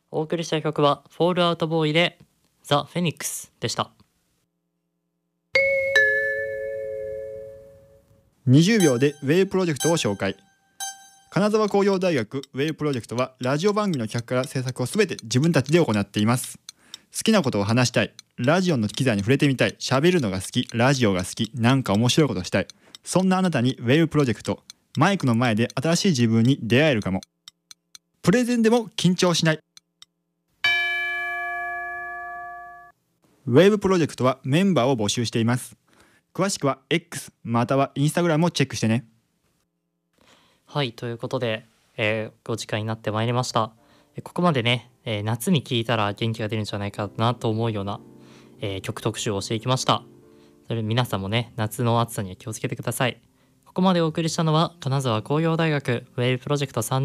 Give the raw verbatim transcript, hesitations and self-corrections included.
お送りした曲はフォールアウトボーイでザ・フェニックスでした。 にじゅうびょうでウェイプロジェクトを紹介。金沢工業大学ウェイプロジェクトはラジオ番組の企画から制作をすべて自分たちで行っています。好きなことを話したい、ラジオの機材に触れてみたい、喋るのが好き、ラジオが好き、なんか面白いことしたい、そんなあなたにウェイブプロジェクト、マイクの前で新しい自分に出会えるかも。プレゼンでも緊張しない。ウェイブプロジェクトはメンバーを募集しています。詳しくは X または Instagram をチェックしてね。 はい、ということで、えー、お時間になってまいりました。ここまでね、えー、夏に聴いたら元気が出るんじゃないかなと思うような、えー、曲特集をしていきました。それ皆さんもね、夏の暑さには気をつけてください。ここまでお送りしたのは金沢工業大学ウェイブプロジェクトさん